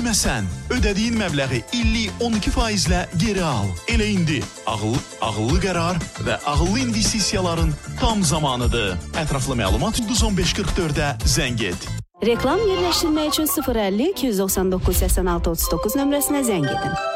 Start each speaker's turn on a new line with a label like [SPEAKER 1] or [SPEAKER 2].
[SPEAKER 1] Ödəməsən, ödədiyin məbləği illik 12%-lə geri al. Elə indi ağıllı qərar və ağıllı investisiyaların tam zamanıdır. Ətraflı məlumat 1544-də zəng et.
[SPEAKER 2] Reklam yerləşdirmək üçün 050 299 86 39 nömrəsinə zəng edin.